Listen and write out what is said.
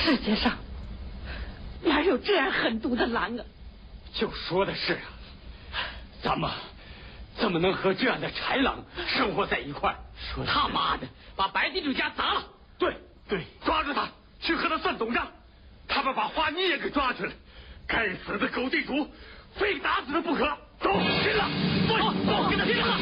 世界上哪有这样狠毒的狼啊？ 就说的是啊，咱们怎么能和这样的豺狼生活在一块？说他妈的，把白地主家砸了！对，抓住他，去和他算总账。他们把花妮也给抓去了，该死的狗地主，非打死他不可！走，拼了！走，跟他拼了！